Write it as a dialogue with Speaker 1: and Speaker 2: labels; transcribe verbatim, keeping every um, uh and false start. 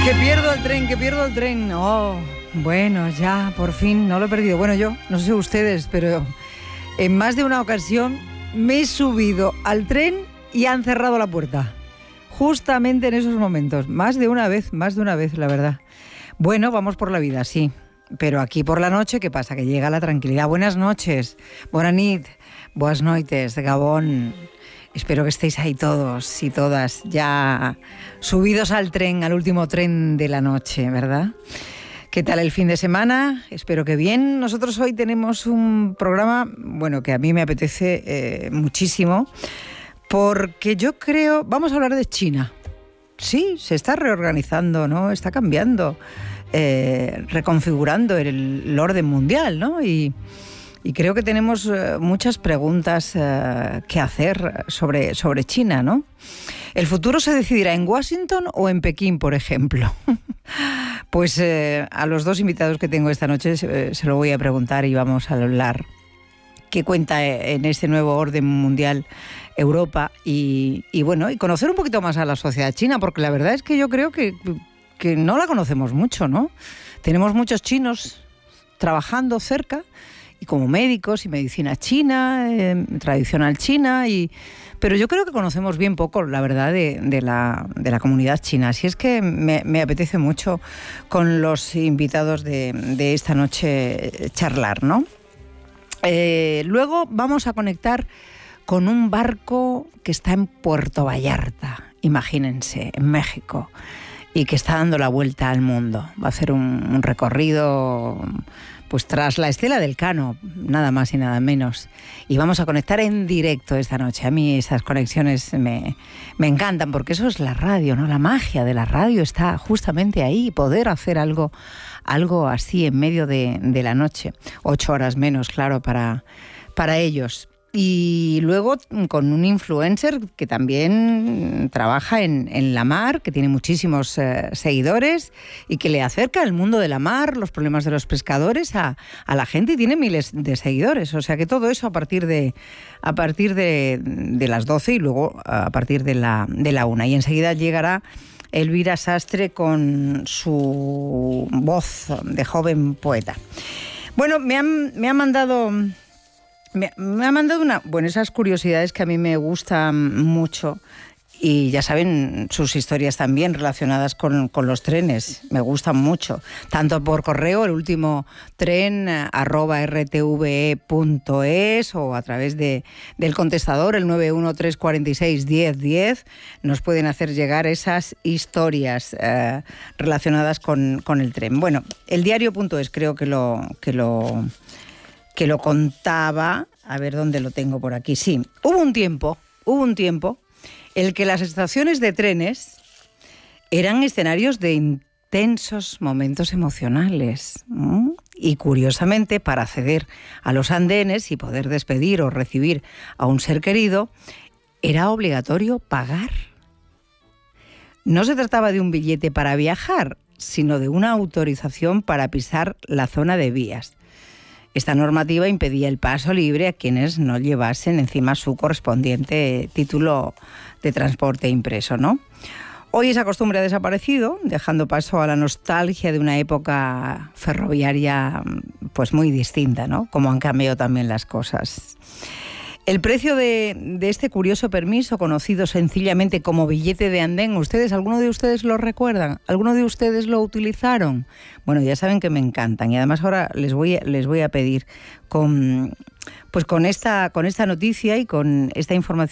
Speaker 1: Que pierdo el tren, que pierdo el tren. Oh, bueno, ya, por fin, no lo he perdido. Bueno, yo, no sé ustedes, pero en más de una ocasión me he subido al tren y han cerrado la puerta. Justamente en esos momentos. Más de una vez, más de una vez, la verdad. Bueno, vamos por la vida, sí. Pero aquí por la noche, ¿qué pasa? Que llega la tranquilidad. Buenas noches, buena nit, buenas noites, Gabón. Espero que estéis ahí todos y todas ya subidos al tren, al último tren de la noche, ¿verdad? ¿Qué tal el fin de semana? Espero que bien. Nosotros hoy tenemos un programa, bueno, que a mí me apetece eh, muchísimo, porque yo creo, vamos a hablar de China. Sí, se está reorganizando, ¿no? Está cambiando, eh, reconfigurando el, el orden mundial, ¿no? Y... Y creo que tenemos uh, muchas preguntas uh, que hacer sobre, sobre China, ¿no? ¿El futuro se decidirá en Washington o en Pekín, por ejemplo? Pues eh, a los dos invitados que tengo esta noche se, se lo voy a preguntar y vamos a hablar qué cuenta en este nuevo orden mundial Europa y, y bueno, y conocer un poquito más a la sociedad china, porque la verdad es que yo creo que, que no la conocemos mucho, ¿no? Tenemos muchos chinos trabajando cerca, y como médicos y medicina china, eh, tradicional china, y pero yo creo que conocemos bien poco, la verdad, de, de, la, de la comunidad china. Así es que me, me apetece mucho con los invitados de, de esta noche charlar, ¿no? Eh, luego vamos a conectar con un barco que está en Puerto Vallarta, imagínense, en México, y que está dando la vuelta al mundo. Va a hacer un, un recorrido... pues tras la estela del Cano, nada más y nada menos. Y vamos a conectar en directo esta noche. A mí esas conexiones me, me encantan, porque eso es la radio, ¿no? La magia de la radio está justamente ahí, poder hacer algo, algo así en medio de, de la noche. Ocho horas menos, claro, para, para ellos. Y luego con un influencer que también trabaja en, en la mar, que tiene muchísimos eh, seguidores y que le acerca el mundo de la mar, los problemas de los pescadores a, a la gente, y tiene miles de seguidores. O sea que todo eso a partir de, a partir de, de las doce y luego a partir de la, de la una. Y enseguida llegará Elvira Sastre con su voz de joven poeta. Bueno, me han, me han mandado... Me, me ha mandado una... Bueno, esas curiosidades que a mí me gustan mucho, y ya saben, sus historias también relacionadas con, con los trenes, me gustan mucho. Tanto por correo, el último tren, arroba r t v e punto es, o a través de, del contestador, el nueve uno tres cuatro seis uno cero uno cero, nos pueden hacer llegar esas historias eh, relacionadas con, con el tren. Bueno, el diario punto es creo que lo... Que lo que lo contaba, a ver dónde lo tengo por aquí, sí, hubo un tiempo, hubo un tiempo en el que las estaciones de trenes eran escenarios de intensos momentos emocionales, ¿no? Y curiosamente, para acceder a los andenes y poder despedir o recibir a un ser querido, era obligatorio pagar. No se trataba de un billete para viajar, sino de una autorización para pisar la zona de vías. Esta normativa impedía el paso libre a quienes no llevasen encima su correspondiente título de transporte impreso, ¿no? Hoy esa costumbre ha desaparecido, dejando paso a la nostalgia de una época ferroviaria pues muy distinta, ¿no? Como han cambiado también las cosas. El precio de, de este curioso permiso, conocido sencillamente como billete de andén, ¿ustedes, alguno de ustedes lo recuerdan? ¿Alguno de ustedes lo utilizaron? Bueno, ya saben que me encantan, y además ahora les voy, les voy a pedir con, pues con esta, con esta noticia y con esta información